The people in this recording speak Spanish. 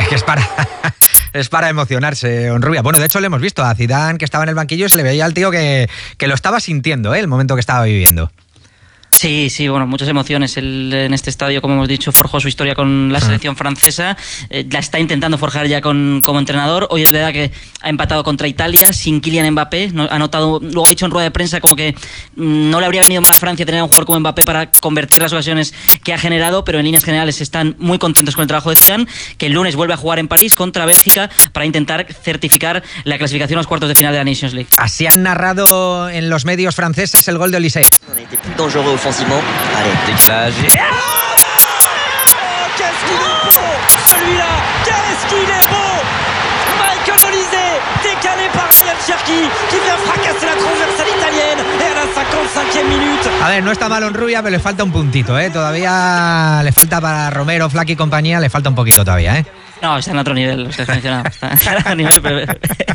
Es que es para emocionarse, Honrubia. Bueno, de hecho le hemos visto a Zidane, que estaba en el banquillo, y se le veía al tío que lo estaba sintiendo, el momento que estaba viviendo. Sí, bueno, muchas emociones. Él en este estadio, como hemos dicho, forjó su historia con la selección francesa. La está intentando forjar ya como entrenador. Hoy es verdad que ha empatado contra Italia sin Kylian Mbappé. Luego ha dicho en rueda de prensa como que no le habría venido mal a Francia tener a un jugador como Mbappé para convertir las ocasiones que ha generado, pero en líneas generales están muy contentos con el trabajo de Zidane, que el lunes vuelve a jugar en París contra Bélgica para intentar certificar la clasificación a los cuartos de final de la Nations League. Así han narrado en los medios franceses el gol de Olise. Offensivement. Allez, décalage. Oh, qu'est-ce qu'il est beau celui-là, qu'est-ce qu'il est beau Michael Olise, décalé par Ryan Cherki, qui vient fracasser la transversale italienne, et à la 55e minute. A ver, no está mal Honrubia, pero le falta un puntito, ¿eh? Todavía le falta para Romero, Flaky y compañía, le falta un poquito todavía, ¿eh? No, está en otro nivel, lo que has mencionado. Está en otro nivel, pero